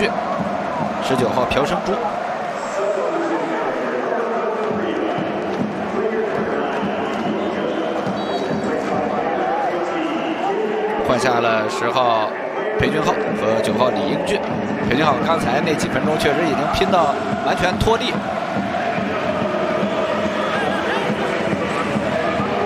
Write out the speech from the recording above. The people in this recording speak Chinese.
俊，19号朴生洙。换下了10号裴俊浩和9号李英俊。裴俊浩刚才那几分钟确实已经拼到完全脱力。